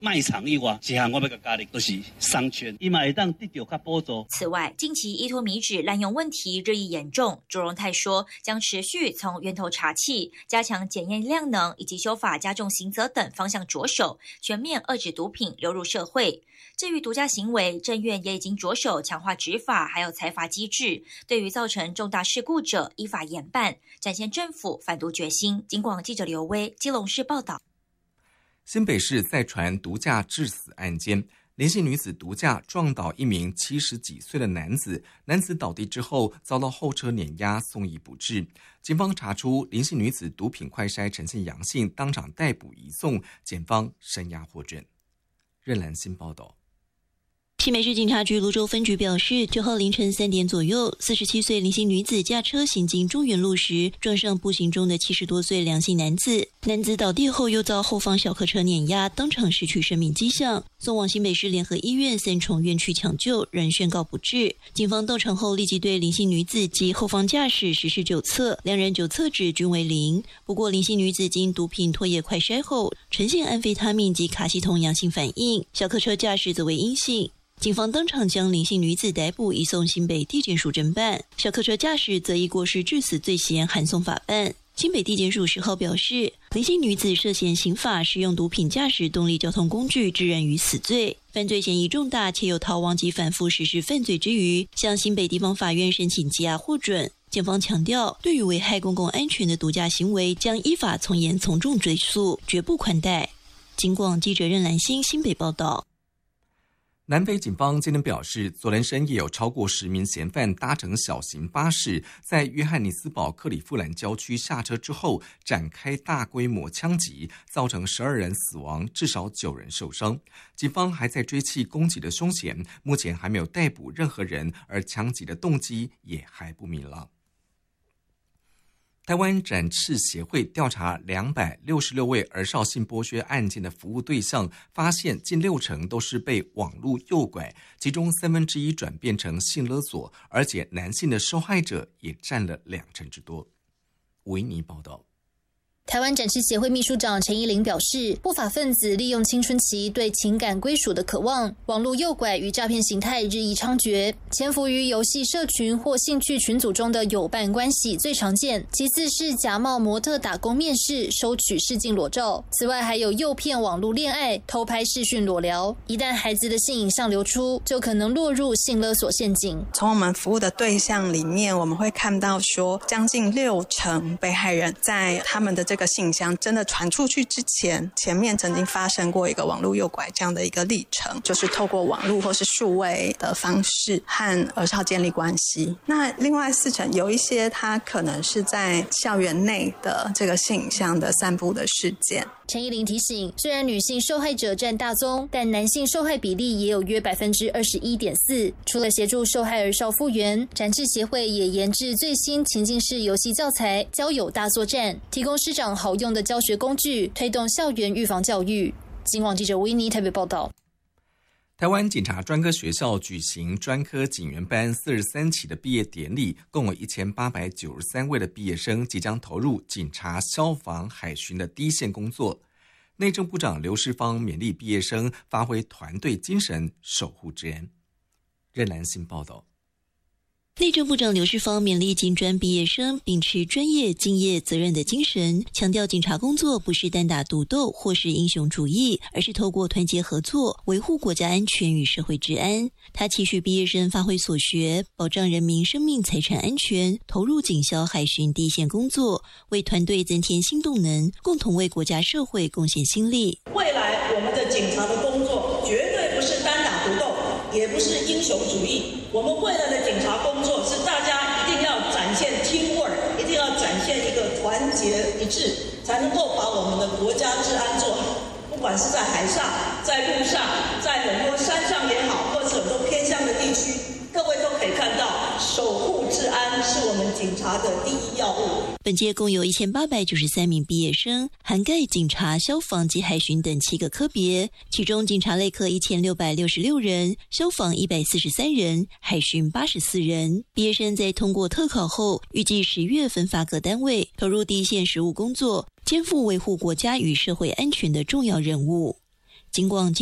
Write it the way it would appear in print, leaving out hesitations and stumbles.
卖场以外，一项我要甲加力，就是商圈，伊嘛会当得到较补助。 此外，近期依托米脂滥用问题日益严重，朱荣泰说，将持续从源头查起，加强检验量能，以及修法加重刑责等方向着手，全面遏制毒品流入社会。至于毒驾行为，政院也已经着手强化执法，还有裁罚机制，对于造成重大事故者依法严办，展现政府反毒决心。警广记者刘威，基隆市报道。 新北市再传毒驾致死案件，林姓女子毒驾撞倒一名70几岁的男子，男子倒地之后遭到后车碾压，送医不治。警方查出林姓女子毒品快筛呈现阳性，当场逮捕移送，检方声押获准。任兰新报道。 新北市警察局芦洲分局表示，9号凌晨3点左右，47岁林姓女子驾车行经中原路时，撞上步行中的70多岁梁姓男子。男子倒地后又遭后方小客车碾压，当场失去生命迹象，送往新北市联合医院3重院区抢救，仍宣告不治。警方到场后立即对林姓女子及后方驾驶实施酒测，两人酒测值均为0。不过林姓女子经毒品唾液快筛后，呈现安非他命及卡西酮阳性反应，小客车驾驶则为阴性。警方当场将林姓女子逮捕，移送新北地检署侦办。小客车驾驶则以过失致死罪嫌函送法办。新北地检署10号表示，林姓女子涉嫌刑法使用毒品驾驶动力交通工具致人于死罪，犯罪嫌疑重大，且有逃亡及反复实施犯罪之余，向新北地方法院申请羁押获准。检方强调，对于危害公共安全的毒驾行为，将依法从严从重追诉，绝不宽待。警广记者任兰心新北报道。 南非警方今天表示，昨天深夜有超过10名嫌犯搭乘小型巴士，在约翰尼斯堡克里夫兰郊区下车之后，展开大规模枪击，造成12人死亡，至少9人受伤。警方还在追缉攻击的凶嫌，目前还没有逮捕任何人，而枪击的动机也还不明朗。台湾展翅协会调查266位儿少性剥削案件的服务对象，发现近60%都是被网络诱拐，其中1/3转变成性勒索，而且男性的受害者也占了20%之多。维尼报道。 台湾展翅协会秘书长陈依玲表示，不法分子利用青春期对情感归属的渴望，网络诱拐与诈骗形态日益猖獗，潜伏于游戏社群或兴趣群组中的友伴关系最常见，其次是假冒模特打工面试，收取试镜裸照，此外还有诱骗网络恋爱，偷拍视讯裸聊，一旦孩子的性影像流出，就可能落入性勒索陷阱。 从我们服务的对象里面，我们会看到说，将近60%被害人在他们的这个信箱真的传出去之前，前面曾经发生过一个网络诱拐这样的一个历程，就是透过网络或是数位的方式和儿少建立关系。那另外4%有一些它可能是在校园内的这个性影像的散布的事件。 陈依玲提醒，虽然女性受害者占大宗，但男性受害比例也有约21.4%。除了协助受害儿少复原，展翅协会也研制最新情境式游戏教材交友大作战，提供师长好用的教学工具，推动校园预防教育。警广记者维尼台北报道。 台湾警察专科学校举行专科警员班43期的毕业典礼，共有1893位的毕业生即将投入警察、消防、海巡的第一线工作。内政部长刘世芳勉励毕业生发挥团队精神，守护治安。任兰心报道。 内政部长刘世芳勉励警专毕业生秉持专业、敬业、责任的精神，强调警察工作不是单打独斗或是英雄主义，而是透过团结合作，维护国家安全与社会治安。他期许毕业生发挥所学，保障人民生命财产安全，投入警消海巡第一线工作，为团队增添新动能，共同为国家社会贡献心力。 未来我们的警察的工作绝对不是单打独斗，也不是英雄主义，我们未来的警察工作是大家一定要展现 teamwork， 一定要展现一个团结一致，才能够把我们的国家治安做好。不管是在海上、在路上、在很多山上也好，或者很多偏乡的地区，各位都可以看到，守护治安是我们警察的第一要务。 本届共有1893名毕业生，涵盖警察、消防及海巡等7个科别，其中警察类科1666人，消防143人，海巡84人。毕业生在通过特考后，预计10月分发各单位，投入第一线实务工作，肩负维护国家与社会安全的重要任务。 警广